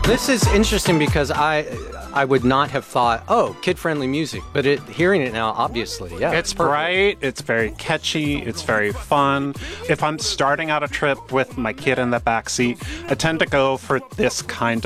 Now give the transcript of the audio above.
This is interesting because I would not have thought, oh, kid-friendly music, but hearing it now, obviously, yeah. It's bright, it's very catchy, it's very fun. If I'm starting out a trip with my kid in the backseat, I tend to go for this kind